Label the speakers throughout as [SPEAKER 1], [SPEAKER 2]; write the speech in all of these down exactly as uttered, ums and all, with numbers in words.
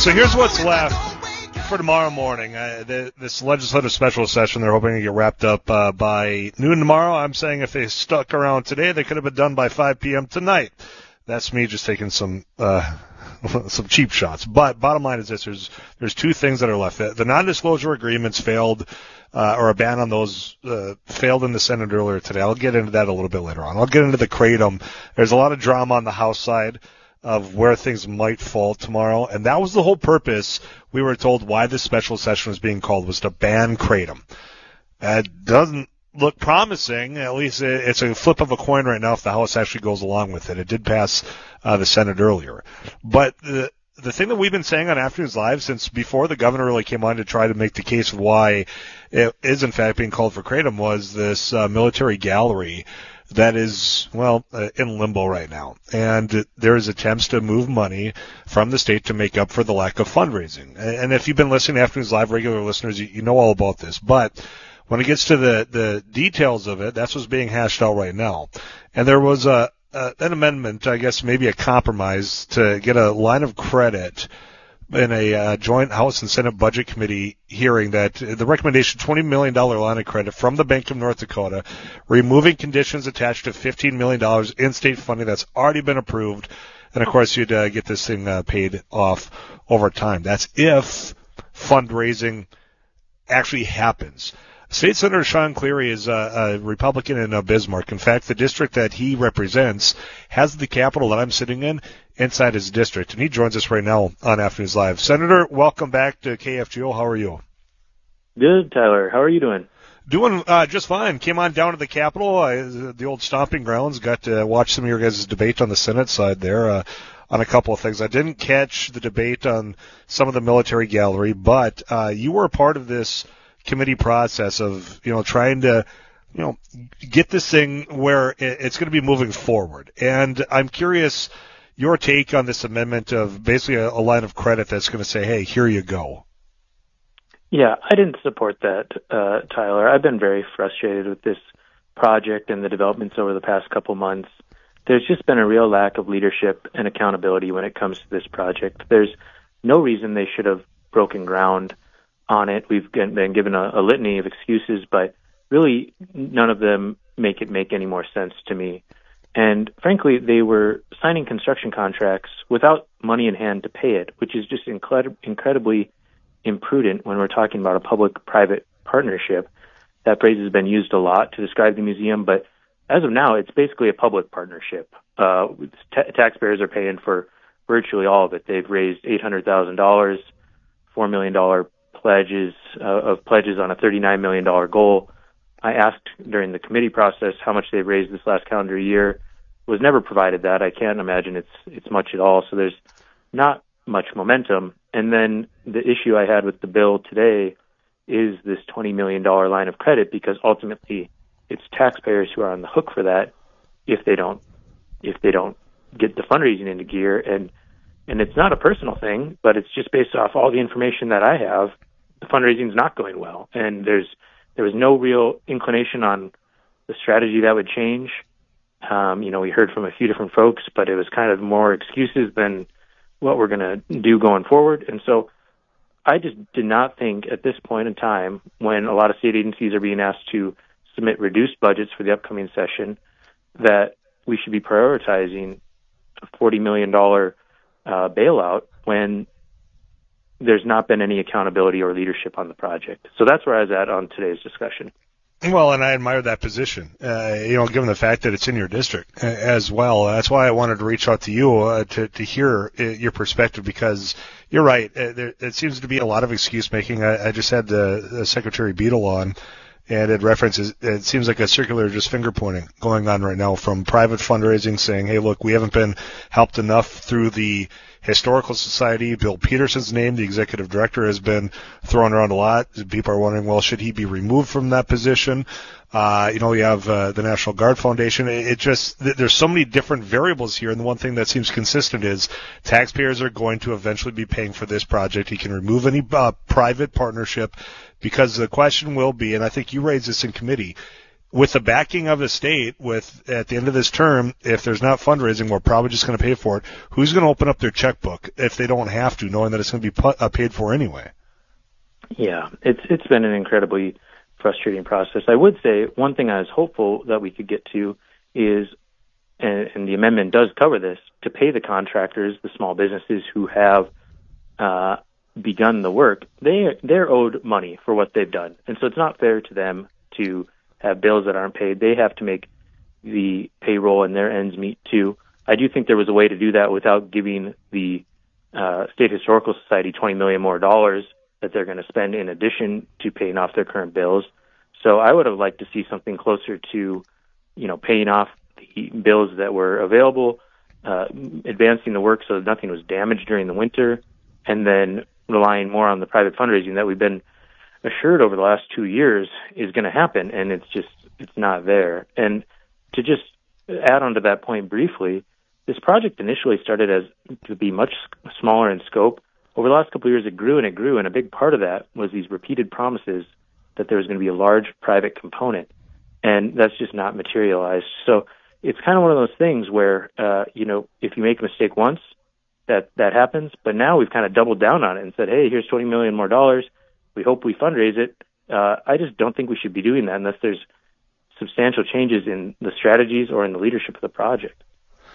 [SPEAKER 1] So here's what's left for tomorrow morning. Uh, the, this legislative special session, they're hoping to get wrapped up uh, by noon tomorrow. I'm saying if they stuck around today, they could have been done by five p.m. tonight. That's me just taking some uh, some cheap shots. But bottom line is this: there's there's two things that are left. The, the non-disclosure agreements failed, uh, or a ban on those uh, failed in the Senate earlier today. I'll get into that a little bit later on. I'll get into the Kratom. There's a lot of drama on the House side of where things might fall tomorrow, and that was the whole purpose. We were told why this special session was being called was to ban Kratom. It doesn't look promising. At least it's a flip of a coin right now if the House actually goes along with it. It did pass uh, the Senate earlier. But the the thing that we've been saying on Afternoons Live since before the governor really came on to try to make the case of why it is in fact being called for Kratom was this uh, military gallery that is, well, uh, in limbo right now. And there's attempts to move money from the state to make up for the lack of fundraising. And if you've been listening to Afternoons Live, regular listeners, you, you know all about this. But when it gets to the, the details of it, that's what's being hashed out right now. And there was a, a an amendment, I guess maybe a compromise, to get a line of credit in a uh, joint House and Senate Budget Committee hearing that the recommendation twenty million dollars line of credit from the Bank of North Dakota, removing conditions attached to fifteen million dollars in state funding that's already been approved. And, of course, you'd uh, get this thing uh, paid off over time. That's if fundraising actually happens. State Senator Sean Cleary is a, a Republican in uh, Bismarck. In fact, the district that he represents has the capital that I'm sitting in inside his district, and he joins us right now on Afternoons Live. Senator, welcome back to K F G O. How are you?
[SPEAKER 2] Good, Tyler. How are you doing?
[SPEAKER 1] Doing uh, just fine. Came on down to the Capitol, uh, the old stomping grounds. Got to watch some of your guys' debate on the Senate side there uh, on a couple of things. I didn't catch the debate on some of the military gallery, but uh, you were a part of this committee process of, you know, trying to, you know, get this thing where it's going to be moving forward. And I'm curious your take on this amendment of basically a, a line of credit that's going to say, hey, here you go.
[SPEAKER 2] Yeah, I didn't support that, uh, Tyler. I've been very frustrated with this project and the developments over the past couple months. There's just been a real lack of leadership and accountability when it comes to this project. There's no reason they should have broken ground on it. We've been given a, a litany of excuses, but really none of them make it make any more sense to me. And frankly, they were signing construction contracts without money in hand to pay it, which is just incred- incredibly imprudent when we're talking about a public-private partnership. That phrase has been used a lot to describe the museum, but as of now, it's basically a public partnership. Uh, t- taxpayers are paying for virtually all of it. They've raised eight hundred thousand dollars, four million dollars pledges uh, of pledges on a thirty-nine million dollars goal. I asked during the committee process how much they've raised this last calendar year. Was never provided that. I can't imagine it's it's much at all. So there's not much momentum. And then the issue I had with the bill today is this twenty million dollars line of credit, because ultimately it's taxpayers who are on the hook for that if they don't if they don't get the fundraising into gear. And and it's not a personal thing, but it's just based off all the information that I have. The fundraising is not going well, and there's there was no real inclination on the strategy that would change. Um, you know, we heard from a few different folks, but it was kind of more excuses than what we're going to do going forward. And so I just did not think at this point in time, when a lot of state agencies are being asked to submit reduced budgets for the upcoming session, that we should be prioritizing a forty million dollars uh, bailout when there's not been any accountability or leadership on the project. So that's where I was at on today's discussion.
[SPEAKER 1] Well, and I admire that position, uh, you know, given the fact that it's in your district as well. That's why I wanted to reach out to you uh, to, to hear uh, your perspective, because you're right. Uh, there, it seems to be a lot of excuse making. I, I just had the, the Secretary Beadle on, and it references, it seems like a circular just finger pointing going on right now from private fundraising saying, hey, look, we haven't been helped enough through the Historical Society. Bill Peterson's name, the executive director, has been thrown around a lot. People are wondering, well, should he be removed from that position? Uh, you know, you have uh, the National Guard Foundation. It, it just, th- there's so many different variables here, and the one thing that seems consistent is taxpayers are going to eventually be paying for this project. He can remove any uh, private partnership, because the question will be, and I think you raised this in committee, with the backing of the state, with at the end of this term, if there's not fundraising, we're probably just going to pay for it. Who's going to open up their checkbook if they don't have to, knowing that it's going to be pu- uh, paid for anyway?
[SPEAKER 2] Yeah, it's it's been an incredibly frustrating process. I would say one thing I was hopeful that we could get to is, and, and the amendment does cover this, to pay the contractors, the small businesses who have uh, begun the work. They they're owed money for what they've done, and so it's not fair to them to have bills that aren't paid. They have to make the payroll and their ends meet too. I do think there was a way to do that without giving the uh, State Historical Society twenty million dollars more dollars that they're going to spend in addition to paying off their current bills. So I would have liked to see something closer to, you know, paying off the bills that were available, uh, advancing the work so that nothing was damaged during the winter, and then relying more on the private fundraising that we've been assured over the last two years is going to happen, and it's just, it's not there. And to just add on to that point briefly, this project initially started as to be much smaller in scope. Over the last couple of years, it grew and it grew, and a big part of that was these repeated promises that there was going to be a large private component, and that's just not materialized. So it's kind of one of those things where, uh, you know, if you make a mistake once, that that happens, but now we've kind of doubled down on it and said, hey, here's twenty million dollars more dollars. We hope we fundraise it. Uh, I just don't think we should be doing that unless there's substantial changes in the strategies or in the leadership of the project.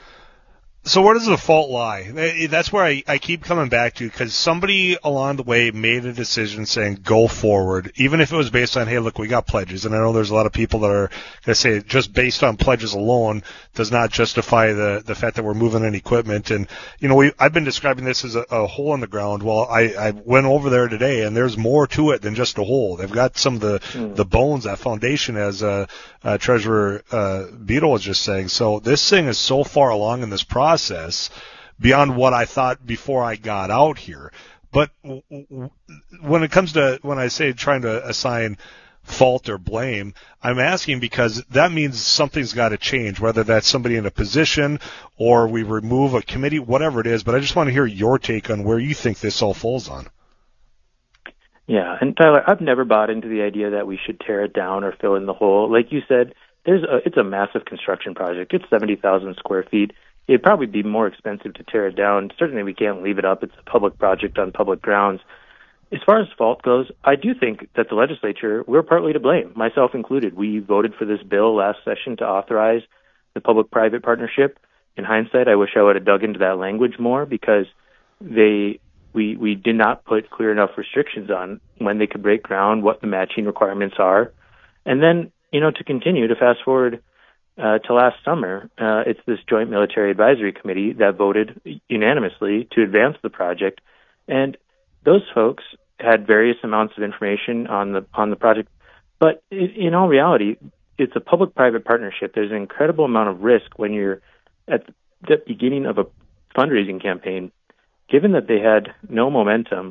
[SPEAKER 1] So where does the fault lie? That's where I, I keep coming back to, because somebody along the way made a decision saying go forward, even if it was based on, hey, look, we got pledges. And I know there's a lot of people that are going to say just based on pledges alone does not justify the, the fact that we're moving in equipment. And, you know, we I've been describing this as a, a hole in the ground. Well, I, I went over there today, and there's more to it than just a hole. They've got some of the, mm. the bones, that foundation, as uh, uh, Treasurer uh, Beadle was just saying. So this thing is so far along in this process. Process beyond what I thought before I got out here. But w- w- when it comes to, when I say trying to assign fault or blame, I'm asking because that means something's got to change, whether that's somebody in a position or we remove a committee, whatever it is. But I just want to hear your take on where you think this all falls on.
[SPEAKER 2] Yeah, and Tyler, I've never bought into the idea that we should tear it down or fill in the hole. Like you said, there's a, it's a massive construction project. It's seventy thousand square feet. It'd probably be more expensive to tear it down. Certainly we can't leave it up. It's a public project on public grounds. As far as fault goes, I do think that the legislature, we're partly to blame, myself included. We voted for this bill last session to authorize the public-private partnership. In hindsight, I wish I would have dug into that language more because they we we did not put clear enough restrictions on when they could break ground, what the matching requirements are. And then, you know, to continue to fast forward Uh, to last summer, uh, it's this Joint Military Advisory Committee that voted unanimously to advance the project, and those folks had various amounts of information on the on the project. But it, in all reality, it's a public-private partnership. There's an incredible amount of risk when you're at the beginning of a fundraising campaign. Given that they had no momentum,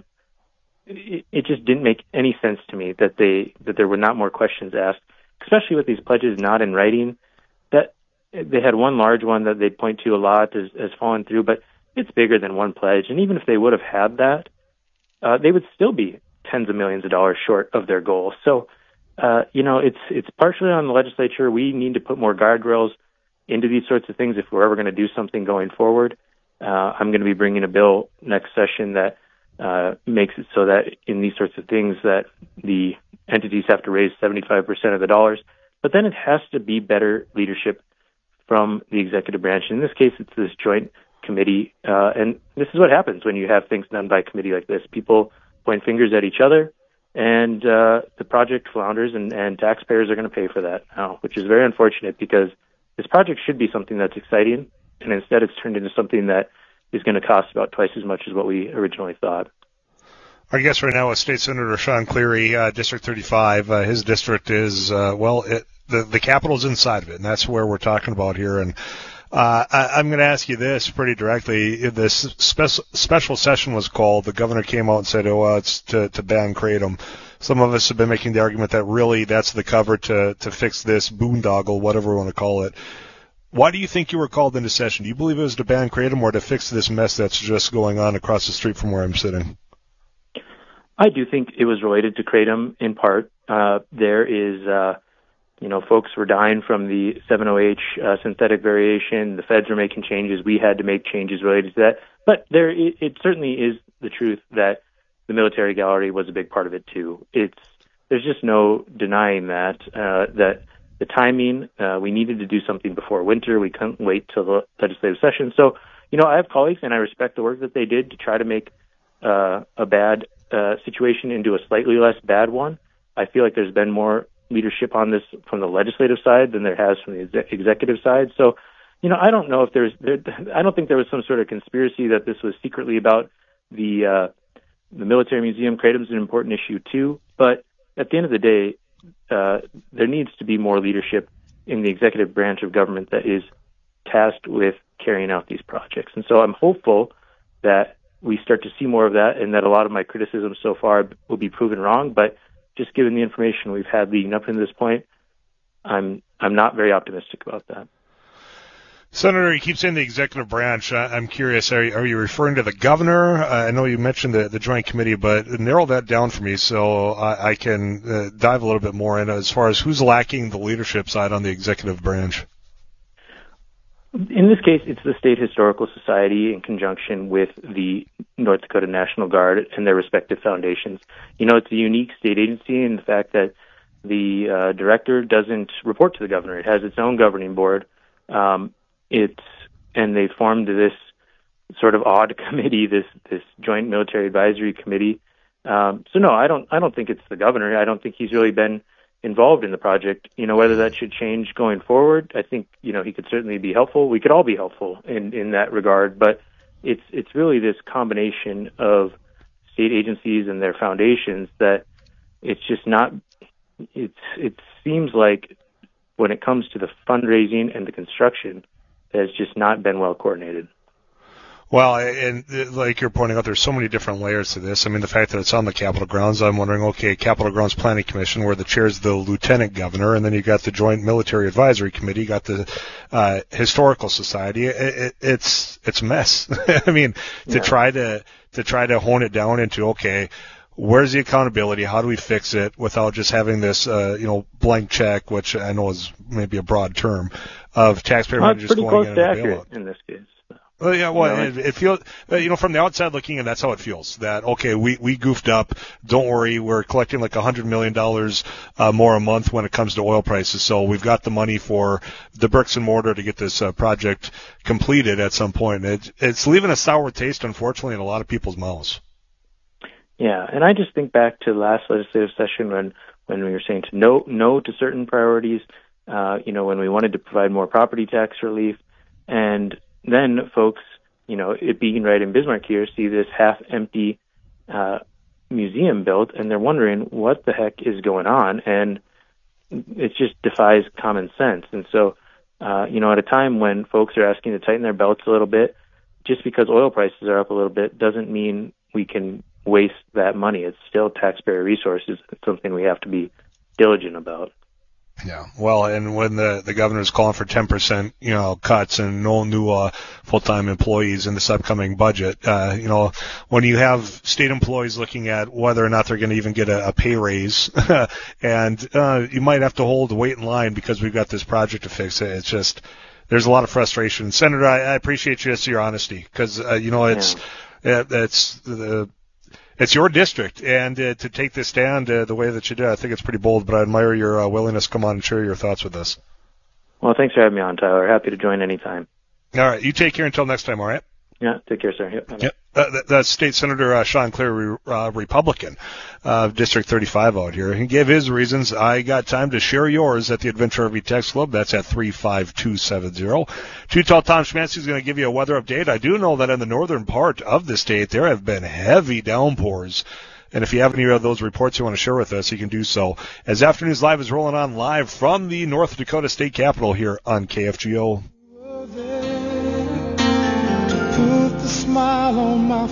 [SPEAKER 2] it, it just didn't make any sense to me that they that there were not more questions asked, especially with these pledges not in writing. That they had one large one that they'd point to a lot as, as fallen through, but it's bigger than one pledge. And even if they would have had that, uh, they would still be tens of millions of dollars short of their goal. So, uh, you know, it's it's partially on the legislature. We need to put more guardrails into these sorts of things if we're ever going to do something going forward. Uh, I'm going to be bringing a bill next session that uh, makes it so that in these sorts of things that the entities have to raise seventy-five percent of the dollars. But then it has to be better leadership from the executive branch. In this case, it's this joint committee. Uh, and this is what happens when you have things done by committee like this. People point fingers at each other, and uh, the project flounders, and, and taxpayers are going to pay for that now, which is very unfortunate because this project should be something that's exciting, and instead it's turned into something that is going to cost about twice as much as what we originally thought.
[SPEAKER 1] Our guest right now is State Senator Sean Cleary, uh, District thirty-five. Uh, his district is, uh, well, it, the, the capital's inside of it, and that's where we're talking about here. And uh, I, I'm going to ask you this pretty directly. This spe- special session was called. The governor came out and said, oh, well, it's to, to ban kratom. Some of us have been making the argument that really that's the cover to, to fix this boondoggle, whatever we want to call it. Why do you think you were called into session? Do you believe it was to ban kratom or to fix this mess that's just going on across the street from where I'm sitting?
[SPEAKER 2] I do think it was related to kratom in part. Uh, there is uh, you know, folks were dying from the seven oh H uh, synthetic variation. The feds were making changes. We had to make changes related to that. But there, it, it certainly is the truth that the military gallery was a big part of it too. It's there's just no denying that uh, that the timing uh, we needed to do something before winter. We couldn't wait till the legislative session. So, you know, I have colleagues and I respect the work that they did to try to make uh, a bad uh, situation into a slightly less bad one. I feel like there's been more leadership on this from the legislative side than there has from the exec- executive side. So, you know, I don't know if there's, there, I don't think there was some sort of conspiracy that this was secretly about the uh, the military museum. Kratom is an important issue too, but at the end of the day, uh, there needs to be more leadership in the executive branch of government that is tasked with carrying out these projects. And so I'm hopeful that we start to see more of that, and that a lot of my criticisms so far will be proven wrong. But just given the information we've had leading up to this point, I'm I'm not very optimistic about that.
[SPEAKER 1] Senator, you keep saying the executive branch. I'm curious, are, are you referring to the governor? Uh, I know you mentioned the, the Joint Committee, but narrow that down for me so I, I can uh, dive a little bit more in as far as who's lacking the leadership side on the executive branch.
[SPEAKER 2] In this case, it's the State Historical Society in conjunction with the North Dakota National Guard and their respective foundations. You know, it's a unique state agency in the fact that the uh, director doesn't report to the governor. It has its own governing board. Um, it's and they formed this sort of odd committee, this this Joint Military Advisory Committee. Um, so no, I don't I don't think it's the governor. I don't think he's really been involved in the project. You know, whether that should change going forward, I think, you know, he could certainly be helpful. We could all be helpful in, in that regard, but it's it's really this combination of state agencies and their foundations that it's just not, it's it seems like when it comes to the fundraising and the construction, has just not been well coordinated.
[SPEAKER 1] Well, and like you're pointing out, there's so many different layers to this. I mean, the fact that it's on the Capitol grounds, I'm wondering, okay, Capitol Grounds Planning Commission, where the chair is the lieutenant governor, and then you got the Joint Military Advisory Committee, you got the uh, Historical Society. It, it, it's it's a mess. I mean, to yeah. try to to try to hone it down into, okay, where's the accountability? How do we fix it without just having this, uh, you know, blank check, which I know is maybe a broad term, of taxpayer
[SPEAKER 2] well,
[SPEAKER 1] money just going
[SPEAKER 2] close
[SPEAKER 1] in
[SPEAKER 2] to
[SPEAKER 1] and
[SPEAKER 2] accurate
[SPEAKER 1] bailout.
[SPEAKER 2] In this case.
[SPEAKER 1] Well, yeah, well,
[SPEAKER 2] you know,
[SPEAKER 1] it, it feels, you know, from the outside looking in, that's how it feels. That, okay, we, we goofed up. Don't worry, we're collecting like a hundred million dollars uh, more a month when it comes to oil prices. So we've got the money for the bricks and mortar to get this uh, project completed at some point. It, it's leaving a sour taste, unfortunately, in a lot of people's mouths.
[SPEAKER 2] Yeah, and I just think back to the last legislative session when, when we were saying to no, no to certain priorities, uh, you know, when we wanted to provide more property tax relief, and then folks, you know, it being right in Bismarck here, see this half-empty uh, museum built, and they're wondering what the heck is going on, and it just defies common sense. And so, uh, you know, at a time when folks are asking to tighten their belts a little bit, just because oil prices are up a little bit doesn't mean we can waste that money. It's still taxpayer resources. It's something we have to be diligent about.
[SPEAKER 1] Yeah, well, and when the the governor's calling for ten percent, you know, cuts and no new uh, full-time employees in this upcoming budget, uh, you know, when you have state employees looking at whether or not they're going to even get a, a pay raise, and uh, you might have to hold wait in line because we've got this project to fix it. It's just there's a lot of frustration. Senator, I, I appreciate you just your honesty because uh, you know it's yeah. it, it's the. It's your district, and uh, to take this stand uh, the way that you did, I think it's pretty bold, but I admire your uh, willingness to come on and share your thoughts with us.
[SPEAKER 2] Well, thanks for having me on, Tyler. Happy to join anytime.
[SPEAKER 1] All right. You take care until next time, all right?
[SPEAKER 2] Yeah, take care, sir. Yep.
[SPEAKER 1] Yep. Uh, that's State Senator uh, Sean Clear, uh, Republican, uh, District thirty-five out here. He gave his reasons. I got time to share yours at the Adventure R V Text Club. That's at three five two seven zero. Too Tall Tom Schmancy is going to give you a weather update. I do know that in the northern part of the state, there have been heavy downpours. And if you have any of those reports you want to share with us, you can do so. As Afternoons Live is rolling on live from the North Dakota State Capitol here on K F G O.
[SPEAKER 3] Put the smile on my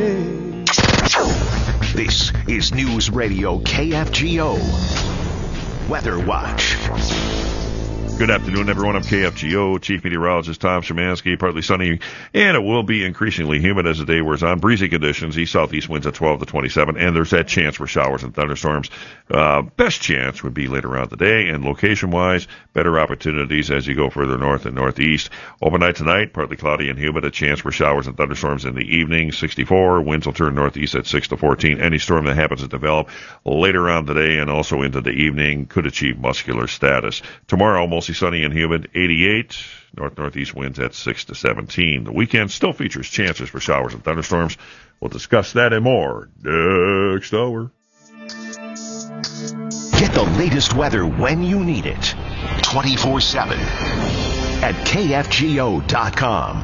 [SPEAKER 3] face.
[SPEAKER 4] This is News Radio K F G O. Weather Watch. Good afternoon, everyone. I'm K F G O Chief Meteorologist Tom Szymanski. Partly sunny, and it will be increasingly humid as the day wears on. Breezy conditions, east-southeast winds at twelve to twenty-seven, and there's that chance for showers and thunderstorms. Uh, best chance would be later on in the day, and location-wise, better opportunities as you go further north and northeast. Overnight tonight, partly cloudy and humid, a chance for showers and thunderstorms in the evening, sixty-four. Winds will turn northeast at six to fourteen. Any storm that happens to develop later on today and also into the evening could achieve muscular status. Tomorrow, mostly sunny and humid, eighty-eight. North-northeast winds at six to seventeen. The weekend still features chances for showers and thunderstorms. We'll discuss that and more next hour.
[SPEAKER 5] Get the latest weather when you need it. twenty-four seven at K F G O dot com.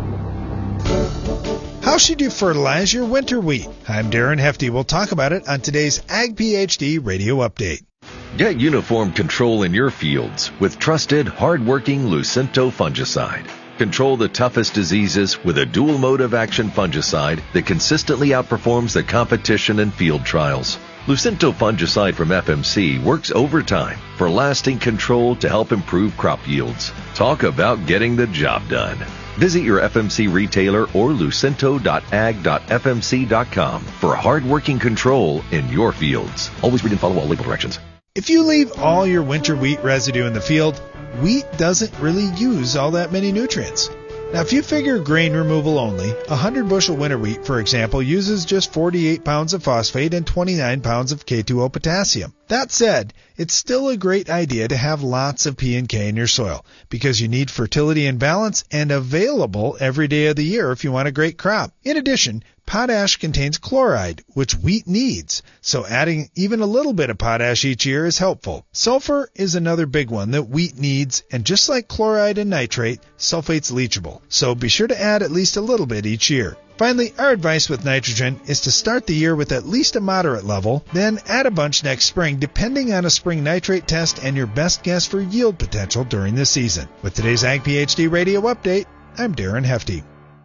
[SPEAKER 6] How should you fertilize your winter wheat? I'm Darren Hefty. We'll talk about it on today's Ag PhD Radio Update.
[SPEAKER 7] Get uniform control in your fields with trusted, hard-working Lucento fungicide. Control the toughest diseases with a dual mode of action fungicide that consistently outperforms the competition in field trials. Lucento fungicide from F M C works overtime for lasting control to help improve crop yields. Talk about getting the job done. Visit your F M C retailer or lucento dot ag dot f m c dot com for hard-working control in your fields. Always read and follow all label directions.
[SPEAKER 6] If you leave all your winter wheat residue in the field, wheat doesn't really use all that many nutrients. Now, if you figure grain removal only, one hundred bushel winter wheat, for example, uses just forty-eight pounds of phosphate and twenty-nine pounds of K two O potassium. That said, it's still a great idea to have lots of P and K in your soil because you need fertility and balance and available every day of the year if you want a great crop. In addition, potash contains chloride, which wheat needs, so adding even a little bit of potash each year is helpful. Sulfur is another big one that wheat needs, and just like chloride and nitrate, sulfate's leachable, so be sure to add at least a little bit each year. Finally, our advice with nitrogen is to start the year with at least a moderate level, then add a bunch next spring depending on a spring nitrate test and your best guess for yield potential during the season. With today's Ag PhD Radio Update, I'm Darren Hefty.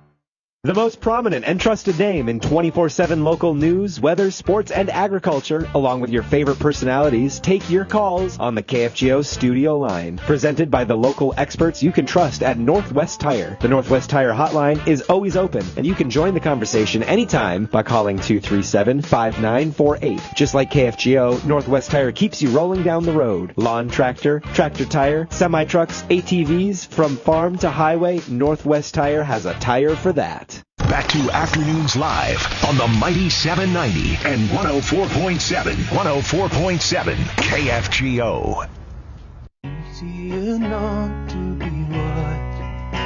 [SPEAKER 8] The most prominent and trusted name in twenty-four seven local news, weather, sports, and agriculture, along with your favorite personalities, take your calls on the K F G O studio line. Presented by the local experts you can trust at Northwest Tire. The Northwest Tire hotline is always open, and you can join the conversation anytime by calling two three seven, five nine four eight. Just like K F G O, Northwest Tire keeps you rolling down the road. Lawn tractor, tractor tire, semi-trucks, A T Vs, from farm to highway, Northwest Tire has a tire for that.
[SPEAKER 5] Back to Afternoons Live on the Mighty seven ninety and one oh four point seven. one oh four point seven K F G O.
[SPEAKER 3] Easy enough to be right.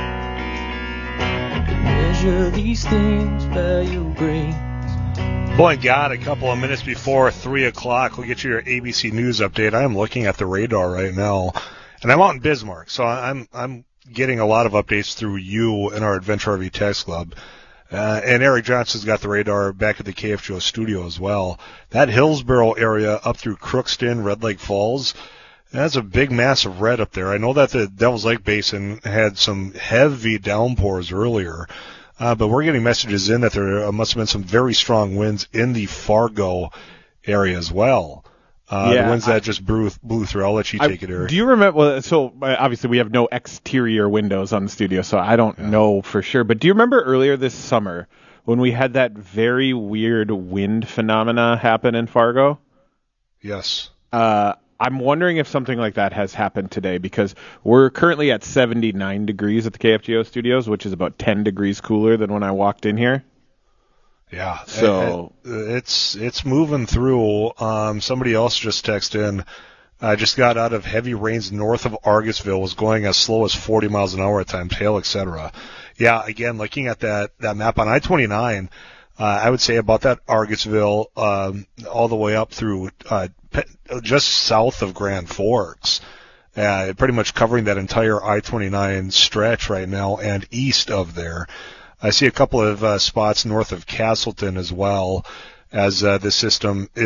[SPEAKER 3] Measure these things value brings.
[SPEAKER 1] Boy, God, a couple of minutes before three o'clock, we'll get you your A B C News update. I am looking at the radar right now, and I'm out in Bismarck, so I'm I'm getting a lot of updates through you and our Adventure R V Text Club. Uh, and Eric Johnson's got the radar back at the K F G O studio as well. That Hillsboro area up through Crookston, Red Lake Falls, that's a big, massive red up there. I know that the Devil's Lake Basin had some heavy downpours earlier, uh, but we're getting messages in that there must have been some very strong winds in the Fargo area as well. Uh, yeah, the winds that I, just blew, blew through. I'll let you take
[SPEAKER 9] I,
[SPEAKER 1] it, Eric.
[SPEAKER 9] Do you remember? Well, so obviously we have no exterior windows on the studio, so I don't yeah. know for sure. But do you remember earlier this summer when we had that very weird wind phenomena happen in Fargo?
[SPEAKER 1] Yes.
[SPEAKER 9] Uh, I'm wondering if something like that has happened today because we're currently at seventy-nine degrees at the K F G O studios, which is about ten degrees cooler than when I walked in here.
[SPEAKER 1] Yeah,
[SPEAKER 9] so
[SPEAKER 1] it, it, it's it's moving through. Um, somebody else just texted in. I uh, just got out of heavy rains north of Argosville. Was going as slow as forty miles an hour at times, hail, et cetera. Yeah, again, looking at that that map on I twenty-nine, uh, I would say about that Argosville um, all the way up through uh, just south of Grand Forks, uh, pretty much covering that entire I twenty-nine stretch right now and east of there. I see a couple of uh, spots north of Castleton as well as uh, the system